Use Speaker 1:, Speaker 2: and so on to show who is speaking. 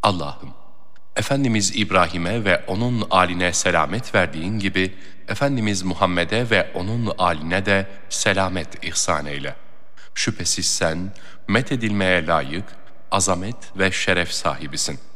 Speaker 1: Allah'ım, Efendimiz İbrahim'e ve onun âline selamet verdiğin gibi, Efendimiz Muhammed'e ve onun âline de selamet ihsan eyle. Şüphesiz sen, methedilmeye layık, azamet ve şeref sahibisin.